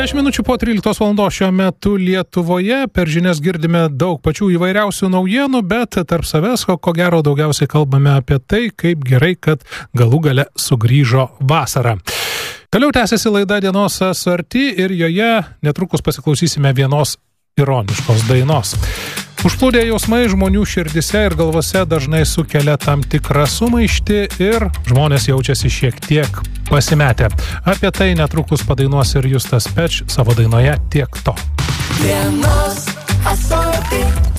10 minučių po 13 valandos šiuo metu Lietuvoje. Per žinias girdime daug pačių įvairiausių naujienų, bet tarp savęs, ko gero, daugiausiai kalbame apie tai, kaip gerai, kad galų gale sugrįžo vasara. Toliau tęsiasi laida Dienos suarti ir joje netrukus pasiklausysime vienos ironiškos dainos. Užplūdę jausmai žmonių širdise ir galvose dažnai sukelia tam tikrą sumaištį ir žmonės jaučiasi šiek tiek pasimetę. Apie tai netrukus padainuos ir Justas Peč savo dainoje Tiek to. Dienos suarti.